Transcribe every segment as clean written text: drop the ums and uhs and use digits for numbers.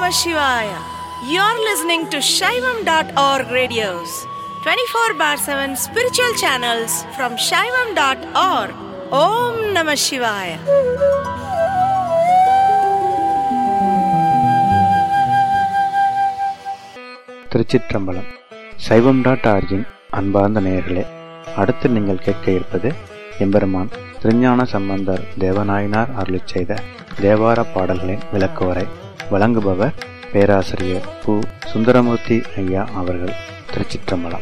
Namah Shivaya. You're listening to Shaivam.org radios, 24/7 spiritual channels from Shaivam.org. Om Namah Shivaya. திருச்சிற்றம்பலம். சைவம்.org-இன் அன்பார்ந்த நேயர்களே, அடுத்து நீங்கள் கேட்க இருப்பது எம்பெருமான் திருஞான சம்பந்தர் தேவநாயனார் அருளிச் செய்த தேவார பாடல்களின் விளக்குவரை. வழங்குபவர் பேராசிரியர் பு. சுந்தரமூர்த்தி ஐயா அவர்கள். திருச்சிற்றம்பலம்.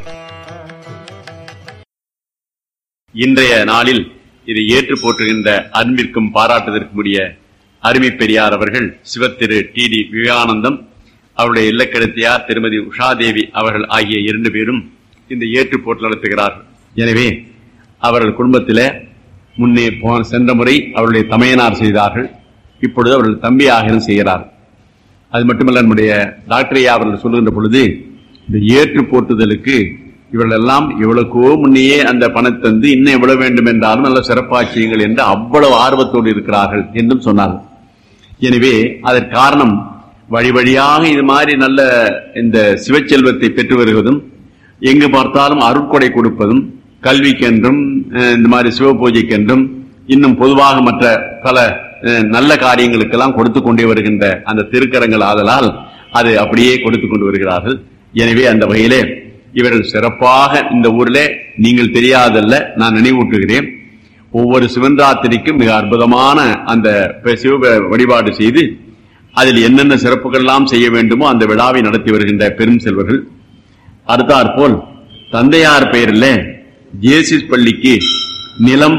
இன்றைய நாளில் இதை ஏற்று போற்றுகின்ற அன்பிற்கும் பாராட்டுவதற்குரிய அருமை பெரியார் அவர்கள் சிவத்திரு டி.டி. விவேகானந்தம், அவருடைய இல்லக்கடத்தியார் திருமதி உஷாதேவி அவர்கள் ஆகிய 2 பேரும் இந்த ஏற்று போட்டு நடத்துகிறார்கள். எனவே அவர்கள் குடும்பத்திலே முன்னே சென்ற முறை அவருடைய தமையனார் செய்தார்கள். இப்பொழுது அவர்கள் தம்பியாக செய்கிறார்கள். அது மட்டுமல்ல, நம்முடைய டாக்டர் ஐயா அவர்கள் சொல்லுகின்ற பொழுது இந்த ஏற்று போட்டுதலுக்கு இவர்கள் எல்லாம் எவ்வளவுக்கோ முன்னையே அந்த பணத்தந்து இன்னும் எவ்வளவு வேண்டும் என்றாலும் நல்ல சிறப்பாட்சியங்கள் என்று அவ்வளவு ஆர்வத்தோடு இருக்கிறார்கள் என்றும் சொன்னார்கள். எனவே அதற்கு காரணம் வழி வழியாக இது மாதிரி நல்ல இந்த சிவச்செல்வத்தை பெற்று வருவதும், எங்கு பார்த்தாலும் அருட்கொடை கொடுப்பதும், கல்விக்கென்றும் இந்த மாதிரி சிவ பூஜைக்கென்றும் இன்னும் பொதுவாக மற்ற பல நல்ல காரியங்களுக்கெல்லாம் கொடுத்து கொண்டே வருகின்ற அந்த திருக்கரங்கள் ஆதலால் அது அப்படியே கொடுத்து கொண்டு வருகிறார்கள். எனவே அந்த வகையிலே இவர்கள் சிறப்பாக இந்த ஊரிலே நீங்கள் தெரியாதல்ல, நான் நினைவூட்டுகிறேன், ஒவ்வொரு சிவராத்திரிக்கும் மிக அற்புதமான அந்த சிவ வழிபாடு செய்து அதில் என்னென்ன சிறப்புகள் எல்லாம் செய்ய வேண்டுமோ அந்த விழாவை நடத்தி வருகின்ற பெரும் செல்வர்கள். அடுத்தாற்போல் தந்தையார் பெயரில் ஜேசிஸ் பள்ளிக்கு நிலம்,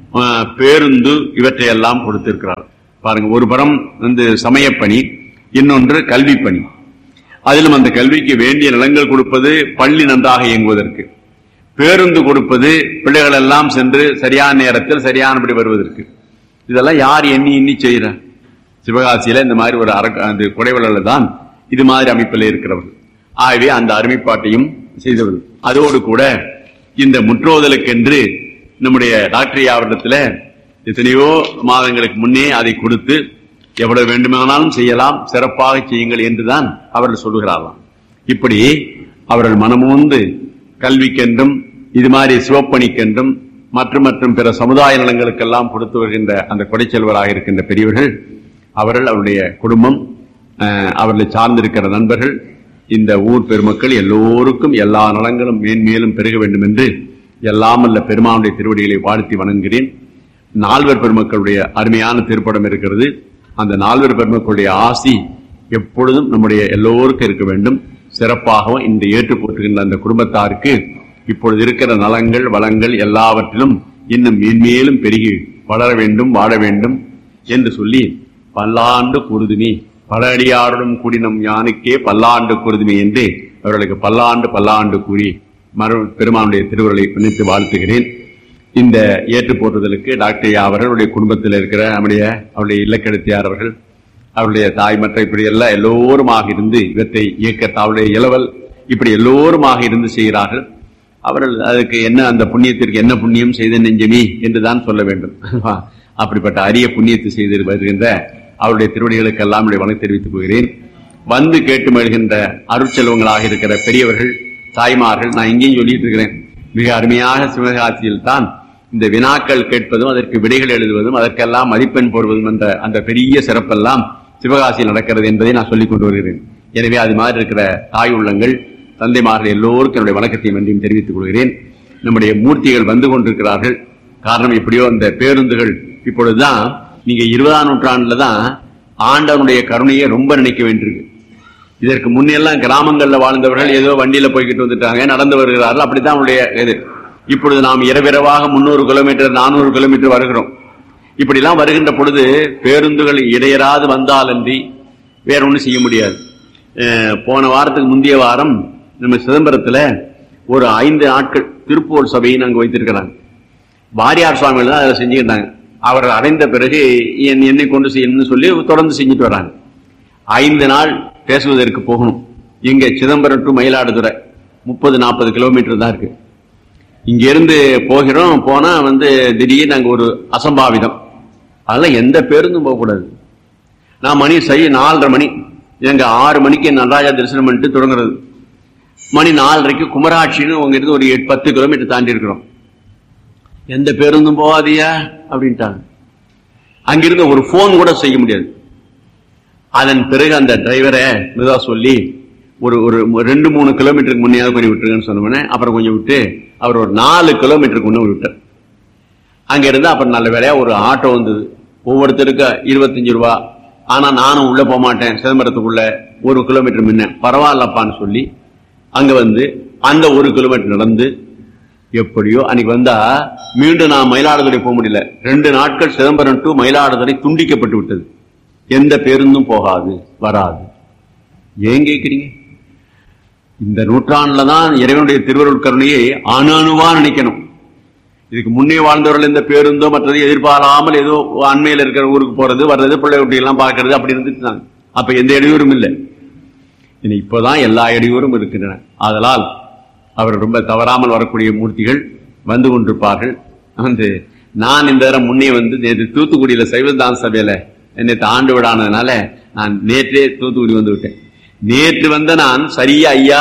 பேருந்து இவற்றையெல்லாம் கொடுத்திருக்கிறார். பாருங்க, ஒரு புறம் சமயப்பணி, இன்னொன்று கல்வி பணி. அதிலும் அந்த கல்விக்கு வேண்டிய நிலங்கள் கொடுப்பது பள்ளி நன்றாக இயங்குவதற்கு, பேருந்து கொடுப்பது பிள்ளைகள் எல்லாம் சென்று சரியான நேரத்தில் சரியானபடி வருவதற்கு. இதெல்லாம் யார் எண்ணி செய்யற? சிவகாசியில இந்த மாதிரி ஒரு குடைவளர்கள் தான் இது மாதிரி அமைப்பில் இருக்கிறவர்கள். ஆகவே அந்த அருமைப்பாட்டையும் செய்தவர்கள். அதோடு கூட இந்த முற்றோதலுக்கென்று நம்முடைய டாக்டர் அவரிடத்துல எத்தனையோ மாதங்களுக்கு முன்னே அதை கொடுத்து எவ்வளவு வேண்டுமானாலும் செய்யலாம், சிறப்பாக செய்யுங்கள் என்றுதான் அவர்கள் சொல்லுகிறார்களாம். இப்படி அவர்கள் மனமூந்து கல்விக்கென்றும் இது மாதிரி சிவப்பணிக்கென்றும் மற்றும் பிற சமுதாய நலங்களுக்கெல்லாம் கொடுத்து வருகின்ற அந்த கொடைச்செல்வராக இருக்கின்ற பெரியவர்கள், அவர்கள், அவருடைய குடும்பம், அவர்களை சார்ந்திருக்கிற நண்பர்கள், இந்த ஊர் பெருமக்கள் எல்லோருக்கும் எல்லா நலங்களும் மேன்மேலும் பெருக வேண்டும் என்று எல்லாம் அல்ல பெருமானுடைய திருவடிகளை வாழ்த்தி வணங்குகிறேன். 4 பெருமக்களுடைய அருமையான திருப்படம் இருக்கிறது. அந்த 4 பெருமக்களுடைய ஆசி எப்பொழுதும் நம்முடைய எல்லோருக்கும் இருக்க வேண்டும். சிறப்பாகவும் இந்த ஏற்று போற்றுகின்ற அந்த குடும்பத்தாருக்கு இப்பொழுது இருக்கிற நலங்கள் வளங்கள் எல்லாவற்றிலும் இன்னும் மேன்மேலும் பெருகி வளர வேண்டும், வாழ வேண்டும் என்று சொல்லி பல்லாண்டு குருதுமி பல அடியாருடன் கூடினம் யானுக்கே பல்லாண்டு குருதுமி என்று அவர்களுக்கு பல்லாண்டு கூறி பெருமானுடைய திருவுருளை நினைத்து வாழ்த்துகிறேன். இந்த ஏற்று போற்றுதலுக்கு டாக்டர் அவர்களுடைய குடும்பத்தில் இருக்கிற அவருடைய இல்லக்கடத்தியார் அவர்கள், அவருடைய தாய் மற்ற இப்படி எல்லாம் எல்லோருமாக இருந்து இவற்றை இயக்க அவருடைய இளவல் இப்படி எல்லோருமாக இருந்து செய்கிறார்கள். அவர்கள் அதுக்கு என்ன, அந்த புண்ணியத்திற்கு என்ன புண்ணியம் செய்த நெஞ்சமி என்றுதான் சொல்ல வேண்டும். அப்படிப்பட்ட அரிய புண்ணியத்தை செய்து வருகின்ற அவருடைய திருவடிகளுக்கெல்லாம் என்னுடைய வணக்கம் தெரிவித்துக் கொள்கிறேன். வந்து கேட்டு மகிழ்கின்ற அருட்செல்வங்களாக இருக்கிற பெரியவர்கள், தாய்மார்கள், நான் இங்கேயும் சொல்லிட்டு இருக்கிறேன், மிக அருமையாக சிவகாசியில் தான் இந்த வினாக்கள் கேட்பதும் அதற்கு விடைகள் எழுதுவதும் அதற்கெல்லாம் மதிப்பெண் போடுவதும் என்ற அந்த பெரிய சிறப்பெல்லாம் சிவகாசியில் நடக்கிறது என்பதை நான் சொல்லிக் கொண்டு வருகிறேன். எனவே அது மாதிரி இருக்கிற தாய் உள்ளங்கள், தந்தைமார்கள் எல்லோருக்கும் என்னுடைய வணக்கத்தையும் நன்றியும் தெரிவித்துக் கொள்கிறேன். நம்முடைய மூர்த்திகள் வந்து கொண்டிருக்கிறார்கள். காரணம், எப்படியோ அந்த பேருந்துகள் இப்பொழுதுதான், நீங்க 20ஆம் நூற்றாண்டுல தான் ஆண்டவனுடைய கருணையை ரொம்ப நினைக்க வேண்டியிருக்கு. இதற்கு முன்னெல்லாம் கிராமங்கள்ல வாழ்ந்தவர்கள் ஏதோ வண்டியில போய்கிட்டு வந்துட்டாங்க, நடந்து வருகிறார்கள், அப்படித்தான் அவருடைய இது. இப்பொழுது நாம் இரவிரவாக 300 கிலோமீட்டர் 400 கிலோமீட்டர் வருகிறோம். இப்படிலாம் வருகின்ற பொழுது பேருந்துகள் இடையராது வந்தாலன்றி வேற ஒன்றும் செய்ய முடியாது. போன வாரத்துக்கு முந்தைய வாரம் நம்ம சிதம்பரத்துல ஒரு 5 நாட்கள் திருப்பூர் சபையை அங்கு வைத்திருக்கிறாங்க. வாரியார் சுவாமிகள் தான் அதை செஞ்சுக்கிட்டாங்க. அவர் அடைந்த பிறகு என்னை கொண்டு செய்யணும்னு சொல்லி தொடர்ந்து செஞ்சுட்டு வர்றாங்க. 5 நாள் பேசுவதற்கு போகணும். இங்க சிதம்பரம் டு மயிலாடுதுறை 30-40 கிலோமீட்டர் தான் இருக்கு. இங்க இருந்து போகிறோம். போனா திடீர்னு அங்க ஒரு அசம்பாவிதம். அதெல்லாம் எந்த பேருந்தும் போகக்கூடாது. நான் மணி 4:30 மணி எங்க 6 மணிக்கு நடராஜா தரிசனம் பண்ணிட்டு தொடங்குறது. மணி 4:30 குமராட்சின்னு உங்க இருந்து ஒரு 10 கிலோமீட்டர் தாண்டி இருக்கிறோம். எந்த பேருந்தும் போகாதியா அப்படின்ட்டாங்க. அங்கிருந்து ஒரு போன் கூட செய்ய முடியாது. அதன் பிறகு அந்த டிரைவரை மெதுவா சொல்லி ஒரு 2-3 கிலோமீட்டருக்கு முன்னையாவது கொஞ்சம் விட்டுருங்கன்னு சொன்னோன்னே அப்புறம் கொஞ்சம் விட்டு அவர் ஒரு 4 கிலோமீட்டருக்கு முன்னே விட்டார். அங்க இருந்து அப்புறம் நல்ல வேலையா ஒரு ஆட்டோ வந்தது. ஒவ்வொருத்தருக்கு 25 ரூபா. ஆனா நானும் உள்ள போக மாட்டேன், சிதம்பரத்துக்குள்ள 1 கிலோமீட்டர் முன்ன பரவாயில்லப்பான்னு சொல்லி அங்க வந்து அந்த 1 கிலோமீட்டர் நடந்து எப்படியோ அன்னைக்கு வந்தா மீண்டும் நான் மயிலாடுதுறை போக முடியல. 2 நாட்கள் சிதம்பரம் டு மயிலாடுதுறை துண்டிக்கப்பட்டு விட்டது. எந்த பேருந்தும் போகாது, வராது. ஏன் கேட்கிறீங்க? இந்த நூற்றாண்டுலதான் இறைவனுடைய திருவருள் கருணையை அணுவா நினைக்கணும். இதுக்கு முன்னே வாழ்ந்தவர்கள் இந்த பேருந்தோ மற்றது எதிர்பாராமல் ஏதோ அண்மையில் இருக்கிற ஊருக்கு போறது வர்றது, பிள்ளை குட்டி எல்லாம் பார்க்கறது அப்படி இருந்துட்டு அப்ப எந்த இடையூறும் இல்லை. இப்பதான் எல்லா இடையூறும் இருக்கின்றன. ஆதலால் அவர் ரொம்ப தவறாமல் வரக்கூடிய மூர்த்திகள் வந்து கொண்டிருப்பார்கள். வந்து நான் இந்த தரம் முன்னே வந்து நேற்று தூத்துக்குடியில சைவதான் சபையில நேற்று ஆண்டு விடானதுனால நான் நேற்றே தூத்துக்குடி வந்து விட்டேன். நேற்று வந்த நான் சரியா ஐயா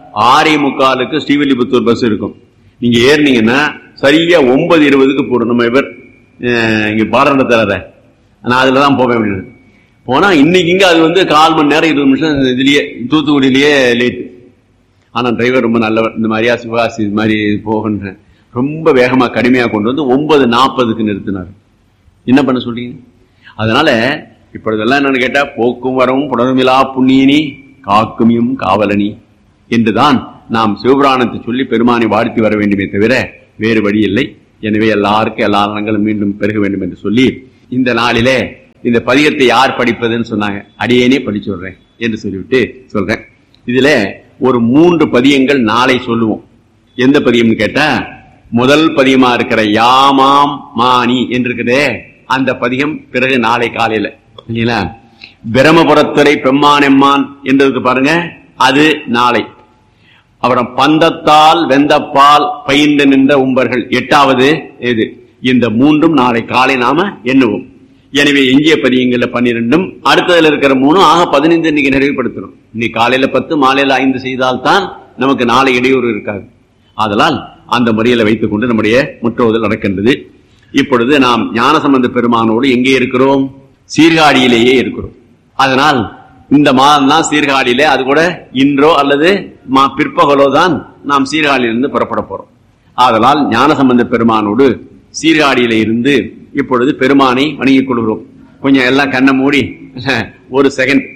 6:45 ஸ்ரீவில்லிபுத்தூர் பஸ் இருக்கும். நீங்க ஏறினீங்கன்னா சரியா 9:20 போடும். நம்ம இவர் இங்க பாராட்டத்தர நான் அதுலதான் போவேன் அப்படின்னு போனா இன்னைக்கு இங்க அது வந்து 1/4 மணி நேரம் 20 நிமிஷம் இதுலயே தூத்துக்குடியிலேயே லேட். ஆனா டிரைவர் ரொம்ப நல்லவர். இந்த மாதிரியா சிவகாசி இது மாதிரி போகின்றேன் ரொம்ப வேகமா கடுமையா கொண்டு வந்து 9:40 நிறுத்தினார். என்ன பண்ண சொல்றீங்க? அதனால இப்பொழுதெல்லாம் என்னன்னு கேட்டா போக்கும் வரவும் புனருமிலா புண்ணியனி காக்குமியும் காவலனி என்றுதான் நாம் சிவபுராணத்தை சொல்லி பெருமானை வாழ்த்தி வர வேண்டுமே தவிர வேறு வழி இல்லை. எனவே எல்லாருக்கும் எல்லா நலங்களும் மீண்டும் பெருக வேண்டும் என்று சொல்லி இந்த நாளிலே இந்த பதிகத்தை யார் படிப்பதுன்னு சொன்னாங்க. அடியேனே படிச்சு விடுறேன் என்று சொல்லிவிட்டு சொல்றேன். இதுல ஒரு 3 பதியங்கள் நாளை சொல்லுவோம். எந்த பதியம்னு கேட்டா முதல் பதியமா இருக்கிற யாமாம் மானி என்றிருக்கிறதே அந்த பதிகம் பிறகு நாளை காலையில இல்லைங்களா. பிரமபுரத்துறை பெம்மானெம்மான் என்றதுக்கு பாருங்க, அது நாளை. அப்புறம் பந்தத்தால் வெந்தப்பால் பயின்று நின்ற உம்பர்கள் 8வது இது. இந்த 3ம் நாளை காலை நாம எண்ணுவோம். எனவே எஞ்சிய பதியங்கள்ல 12ம் அடுத்ததுல இருக்கிற 3 ஆக 15 இன்னைக்கு நிறைவுபடுத்தணும். இன்னைக்கு காலையில 10 மாலையில 5 செய்தால்தான் நமக்கு நாளை இடையூறு இருக்காது. ஆதலால் அந்த முறையில வைத்துக் கொண்டு நம்முடைய முற்றோதல் நடக்கின்றது. இப்பொழுது நாம் ஞானசம்பந்த பெருமானோடு எங்கே இருக்கிறோம்? சீர்காழியிலேயே இருக்கிறோம். அதனால் இந்த மாதம் தான் சீர்காழியிலே, அது கூட இன்றோ அல்லது பிற்பகலோ தான் நாம் சீர்காழியிலிருந்து புறப்பட போறோம். ஆதலால் ஞானசம்பந்த பெருமானோடு சீர்காழியில இருந்து இப்பொழுது பெருமானை வணங்கிக் கொள்கிறோம். கொஞ்சம் எல்லாம் கண்ணை மூடி ஒரு செகண்ட்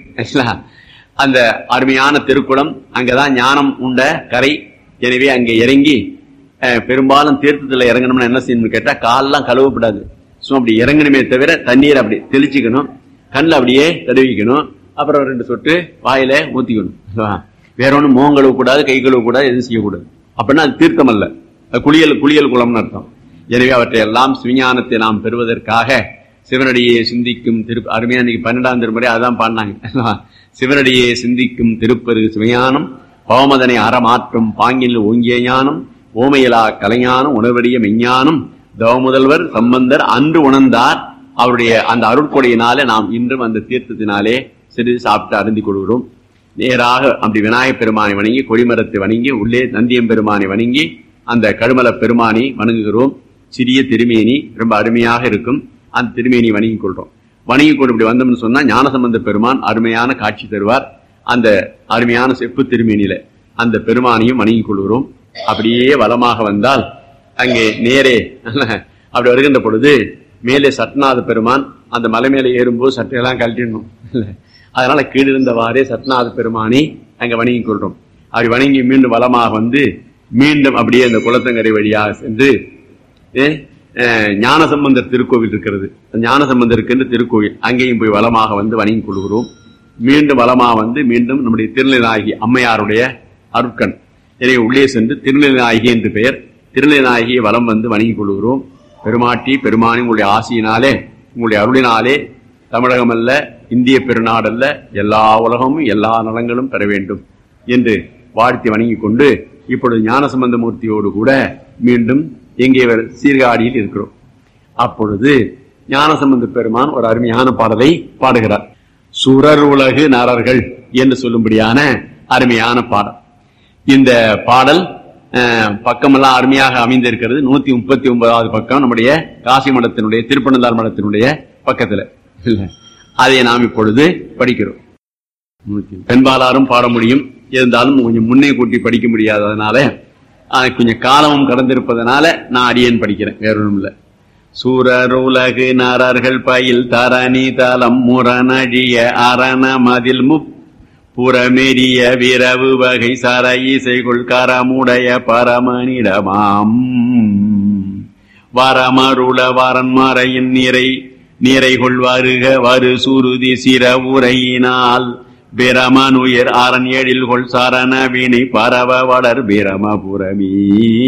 அந்த அருமையான திருக்குளம், அங்கதான் ஞானம் உண்ட கரை. எனவே அங்கே இறங்கி பெரும்பாலும் தீர்த்தத்துல இறங்கணும்னு என்ன செய்யணும்னு கேட்டா காலெல்லாம் கழுவப்படாது. ஸோ அப்படி இறங்கணுமே தவிர தண்ணீர் அப்படி தெளிச்சுக்கணும், கண்ணில் அப்படியே தடவிக்கணும், அப்புறம் 2 சொட்டு வாயில ஊத்திக்கணும். வேற ஒன்றும் முகம் கழுவக்கூடாது, கை கழுவக்கூடாது, எதுவும் செய்யக்கூடாது. அப்படின்னா அது தீர்த்தம் அல்ல, குளியல் குளம்னு அர்த்தம். எனவே அவற்றை எல்லாம் சிவஞானத்தை நாம் பெறுவதற்காக சிவனடியே சிந்திக்கும் அருமையா இன்னைக்கு 12ஆம் திருமுறை அதான் பாடினாங்க. சிவனடியே சிந்திக்கும் திருப்பெரு சிவஞானம் பவமதனை அறமாற்றும் பாங்கில் ஓங்கிய ஞானம் ஓமையிலா கலைஞானம் உணர்வறிய மெஞ்ஞானம் தவமுதல்வர் சம்பந்தர் அன்று உணர்ந்தார். அவருடைய அந்த அருட்கொடையினாலே நாம் இன்றும் அந்த தீர்த்தத்தினாலே சிறிது சாப்பிட்டு அருந்தி கொள்கிறோம். நேராக அப்படி விநாயகப் பெருமானை வணங்கி கொடிமரத்தை வணங்கி உள்ளே நந்தியம் பெருமானை வணங்கி அந்த கழுமல பெருமானை வணங்குகிறோம். சிறிய திருமேனி ரொம்ப அருமையாக இருக்கும். அந்த திருமேனி வணங்கிக் கொள்றோம். வணங்கி கொண்டு இப்படி வந்தோம்னு சொன்னா ஞானசம்பந்த பெருமான் அருமையான காட்சி தருவார். அந்த அருமையான செப்பு திருமேனியில அந்த பெருமானையும் வணங்கிக் கொள்கிறோம். அப்படியே வலமாக வந்தால் அங்கே நேரே அப்படி வருகின்ற பொழுது மேலே சட்நாத பெருமான் அந்த மலை மேலே ஏறும்போது சட்டையெல்லாம் கழட்டிடணும். அதனால கீழிருந்தவாறே சட்நாத பெருமானை அங்க வணங்கிக் கொள்றோம். அப்படி வணங்கி மீண்டும் வலமாக வந்து மீண்டும் அப்படியே அந்த குளத்தங்கரை வழியாக சென்று ஞானசம்பந்தர் திருக்கோவில் இருக்கிறது. ஞானசம்பந்தருக்கு என்று திருக்கோவில், அங்கேயும் போய் வலமாக வந்து வணங்கிக் கொள்கிறோம். மீண்டும் வலமாக வந்து மீண்டும் நம்முடைய திருநிலைநாயகி அம்மையாருடைய அருட்கண். எனவே உள்ளே சென்று திருநிலைநாயகி என்று பெயர், திருநிலைநாயகியை வலம் வந்து வணங்கிக் கொள்கிறோம். பெருமாட்டி பெருமானி உங்களுடைய ஆசையினாலே உங்களுடைய அருளினாலே தமிழகம் அல்ல, இந்திய பெருநாடல்ல, எல்லா உலகமும் எல்லா நலங்களும் பெற வேண்டும் என்று வாழ்த்தி வணங்கிக் கொண்டு இப்பொழுது ஞானசம்பந்த மூர்த்தியோடு கூட மீண்டும் எங்கே சீர்காழியில் இருக்கிறோம். அப்பொழுது ஞானசம்பந்த பெருமான் ஒரு அருமையான பாடலை பாடுகிறார். சுரர் உலகு நரர்கள் என்று சொல்லும்படியான அருமையான பாடல். இந்த பாடல் பக்கமெல்லாம் அருமையாக அமைந்திருக்கிறது. 139வது பக்கம் நம்முடைய காசி மடத்தினுடைய திருப்பனந்தாள் மடத்தினுடைய பக்கத்துல அதை நாம் இப்பொழுது படிக்கிறோம். பெண்பாலாரும் பாட முடியும், இருந்தாலும் கொஞ்சம் முன்னே கூட்டி படிக்க முடியாததுனால கொஞ்சம் காலமும் கடந்திருப்பதனால நான் அடியேன் படிக்கிறேன், வேற ஒன்றும் இல்லை. சூரருலகு நரர்கள் பயில் தரணி தலம் முரணழிய அரண மதில் புறமெரிய விரவு வகை சர இசைகுள் கரமுடைய பரமனிடமாம் வரமருள வரன்மறையின் நிறைகொள் வருக வரு சுருதி சிற உரையினால் பிரமனுயர் அரண் எழில்கொள் சரண வினை பரவ வளர் பிரமபுரமீ.